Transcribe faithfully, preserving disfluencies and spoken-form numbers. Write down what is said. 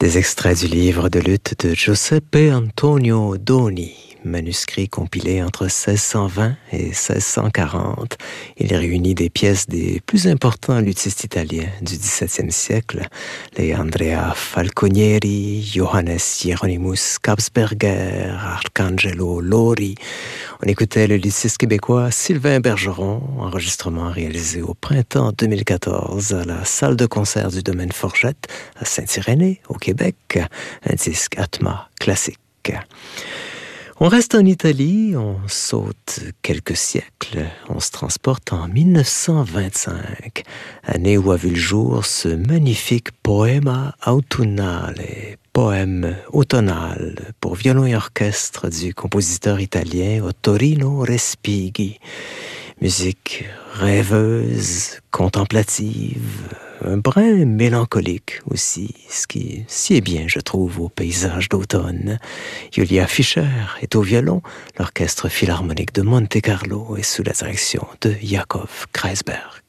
Des extraits du livre de luth de Giuseppe Antonio Doni, manuscrit compilé entre seize cent vingt et seize cent quarante. Il réunit des pièces des plus importants luthistes italiens du dix-septième siècle, les Andrea Falconieri, Johannes Hieronymus Kapsberger, Arcangelo Lori. On écoutait le luthiste québécois Sylvain Bergeron, enregistrement réalisé au printemps deux mille quatorze à la salle de concert du domaine Forgette à Saint-Irénée, au Québec, un disque Atma classique. On reste en Italie, on saute quelques siècles, on se transporte en mille neuf cent vingt-cinq, année où a vu le jour ce magnifique Poema autunnale, poème automnal pour violon et orchestre du compositeur italien Ottorino Respighi. Musique rêveuse, contemplative, un brin mélancolique aussi, ce qui sied bien, je trouve, au paysage d'automne. Julia Fischer est au violon, l'orchestre philharmonique de Monte-Carlo est sous la direction de Yakov Kreisberg.